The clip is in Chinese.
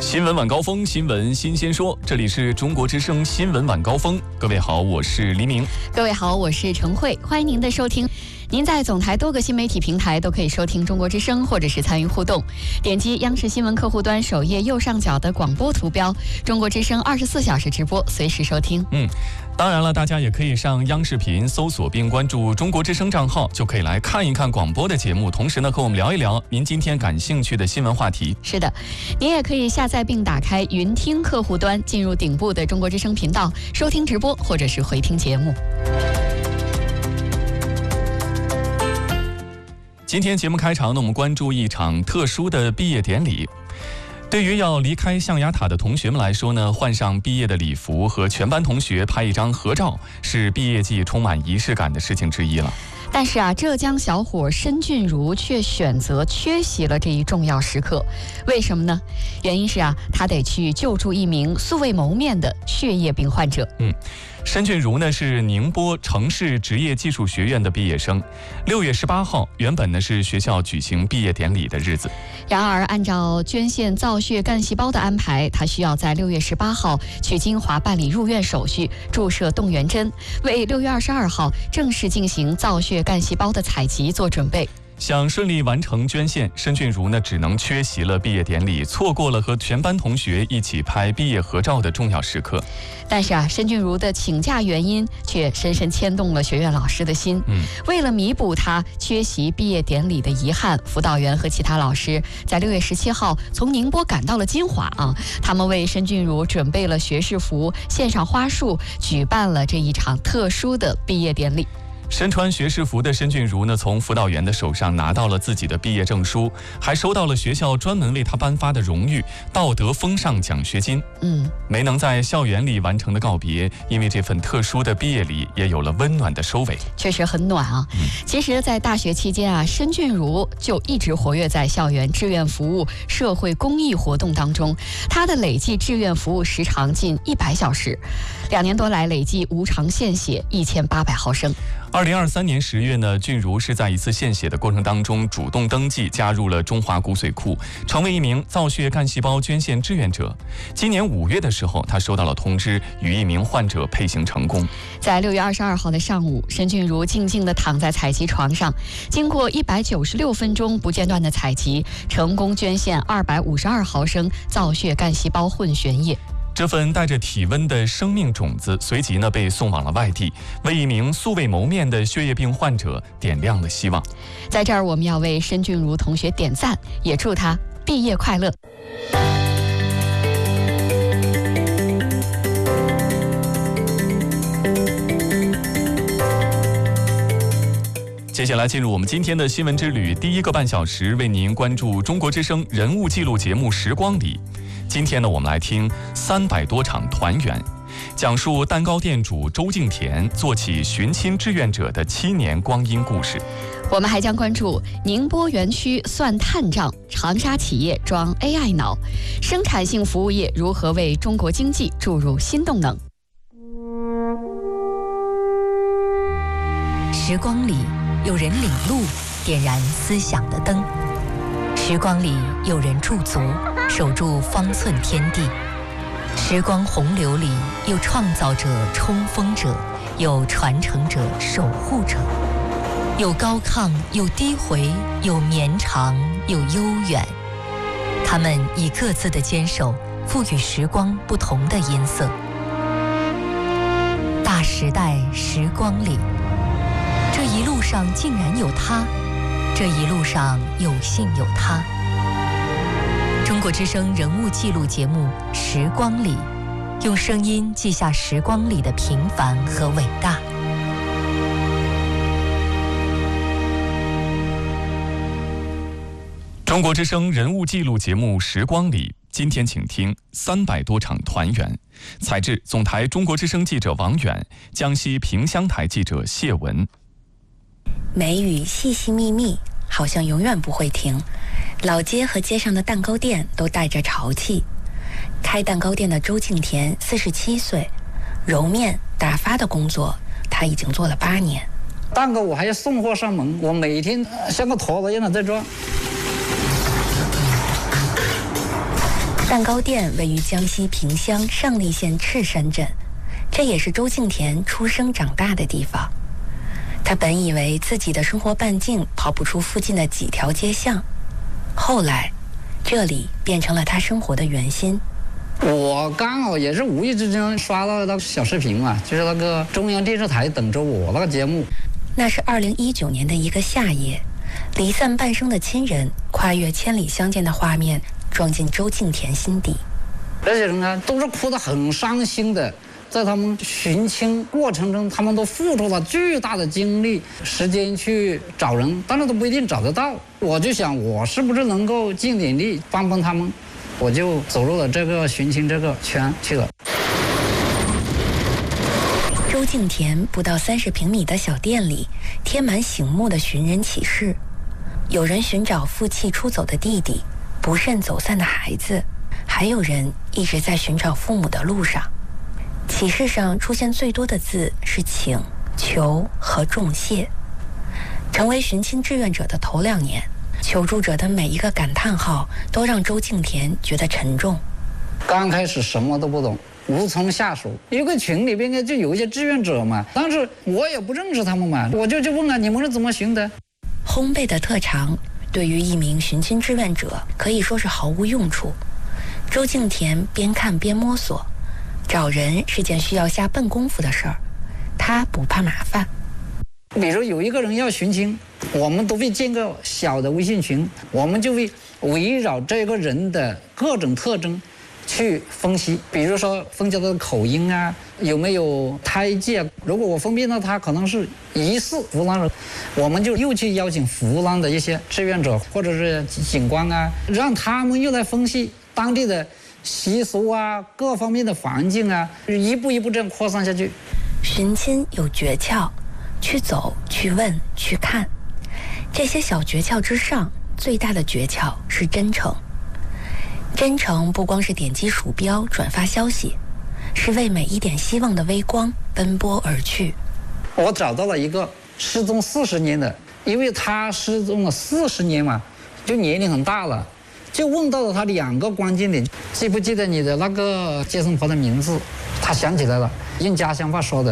新闻晚高峰，新闻新鲜说，这里是中国之声新闻晚高峰。各位好，我是黎明。 各位好，我是陈慧，欢迎您的收听。您在总台多个新媒体平台都可以收听中国之声，或者是参与互动。点击央视新闻客户端首页右上角的广播图标，中国之声24小时直播，随时收听。 当然了，大家也可以上央视频搜索并关注中国之声账号，就可以来看一看广播的节目，同时呢和我们聊一聊您今天感兴趣的新闻话题。 是的，您也可以下载并打开云听客户端，进入顶部的中国之声频道，收听直播或者是回听节目。 今天节目开场呢，我们关注一场特殊的毕业典礼。对于要离开象牙塔的同学们来说呢，换上毕业的礼服和全班同学拍一张合照，是毕业季充满仪式感的事情之一了。 但是浙江小伙申俊如却选择缺席了这一重要时刻，为什么呢？原因是他得去救助一名素未谋面的血液病患者。申俊如呢是宁波城市职业技术学院的毕业生。6月18号原本呢是学校举行毕业典礼的日子，然而按照捐献造血干细胞的安排，他需要在6月18号去金华办理入院手续，注射动员针，为6月22号正式进行造血干细胞的采集做准备。想顺利完成捐献，申俊如呢只能缺席了毕业典礼，错过了和全班同学一起拍毕业合照的重要时刻。但是申俊如的请假原因却深深牵动了学院老师的心。为了弥补他缺席毕业典礼的遗憾，辅导员和其他老师在6月17号从宁波赶到了金华他们为申俊如准备了学士服，献上花束，举办了这一场特殊的毕业典礼。身穿学士服的申俊如呢，从辅导员的手上拿到了自己的毕业证书，还收到了学校专门为他颁发的荣誉道德风尚奖学金。没能在校园里完成的告别，因为这份特殊的毕业礼也有了温暖的收尾。确实很暖其实在大学期间申俊如就一直活跃在校园志愿服务、社会公益活动当中，他的累计志愿服务时长近100小时，2年多来累计无偿献血1800毫升。2023年10月呢，俊如是在一次献血的过程当中主动登记加入了中华骨髓库，成为一名造血干细胞捐献志愿者。今年5月的时候，他收到了通知，与一名患者配型成功。在6月22号的上午，申俊如静静地躺在采集床上，经过196分钟不间断的采集，成功捐献252毫升造血干细胞混悬液。这份带着体温的生命种子随即呢被送往了外地，为一名素未谋面的血液病患者点亮了希望。在这儿，我们要为申俊如同学点赞，也祝他毕业快乐。接下来进入我们今天的新闻之旅，第一个半小时为您关注中国之声人物记录节目《时光里》。今天呢，我们来听300多场团圆，讲述蛋糕店主周敬田做起寻亲志愿者的7年光阴故事。我们还将关注宁波园区算碳账，长沙企业装 AI 脑，生产性服务业如何为中国经济注入新动能。 时光里有人领路，点燃思想的灯；时光里有人驻足，守住方寸天地。时光洪流里有创造者、冲锋者，有传承者、守护者，有高亢，有低回，有绵长，有悠远。他们以各自的坚守，赋予时光不同的音色。大时代时光里，这一路上竟然有他，这一路上有幸有他。中国之声人物记录节目《时光里》，用声音记下时光里的平凡和伟大。 中国之声人物记录节目《时光里》，今天请听300多场团圆。采制总台中国之声记者王远，江西萍乡台记者谢文。 梅雨细细密密，好像永远不会停。老街和街上的蛋糕店都带着潮气。开蛋糕店的周敬田47岁，揉面打发的工作他已经做了8年。 蛋糕我还要送货上门，我每天像个坨子一样的在装。 蛋糕店位于江西萍乡上栗县赤山镇，这也是周敬田出生长大的地方。他本以为自己的生活半径跑不出附近的几条街巷，后来这里变成了他生活的圆心。 我刚好也是无意之间刷到那个小视频嘛，就是那个中央电视台等着我那个节目。 那是2019年的一个夏夜，离散半生的亲人跨越千里相见的画面撞进周敬田心底。 这些人啊，都是哭得很伤心的。在他们寻亲过程中，他们都付出了巨大的精力、时间去找人，但是都不一定找得到。我就想，我是不是能够尽点力帮帮他们？我就走入了这个寻亲这个圈去了。 周敬田不到30平米的小店里，贴满醒目的寻人启事。有人寻找负气出走的弟弟，不慎走散的孩子，还有人一直在寻找父母的路上。启事上出现最多的字是请、求和重谢。成为寻亲志愿者的头2年，求助者的每一个感叹号都让周敬田觉得沉重。 刚开始什么都不懂，无从下手。一个群里边就有一些志愿者嘛，但是我也不认识他们嘛，我就问啊，你们是怎么寻的？ 烘焙的特长对于一名寻亲志愿者可以说是毫无用处。周敬田边看边摸索，找人是件需要下笨功夫的事儿，他不怕麻烦。 比如有一个人要寻亲，我们都会建个小的微信群，我们就会围绕这个人的各种特征去分析，比如说分析他的口音啊，有没有胎记啊。如果我分辨到他可能是疑似湖南人，我们就又去邀请湖南的一些志愿者或者是警官啊，让他们又来分析当地的习俗啊，各方面的环境啊，一步一步这样扩散下去。 寻亲有诀窍，去走，去问，去看。这些小诀窍之上，最大的诀窍是真诚。真诚不光是点击鼠标转发消息，是为每一点希望的微光奔波而去。 我找到了一个失踪40年的，因为他失踪了40年嘛，就年龄很大了，就问到了他2个关键点：记不记得你的那个接生婆的名字？他想起来了，用家乡话说的。